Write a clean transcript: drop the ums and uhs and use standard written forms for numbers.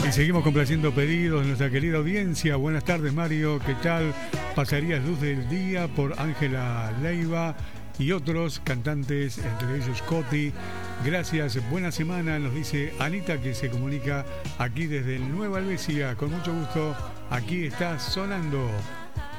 Y seguimos complaciendo pedidos de nuestra querida audiencia. Buenas tardes, Mario, ¿qué tal? Pasarías Luz del Día por Ángela Leiva y otros cantantes, entre ellos Coti. Gracias, buena semana, nos dice Anita, que se comunica aquí desde Nueva Albesia. Con mucho gusto, aquí está sonando.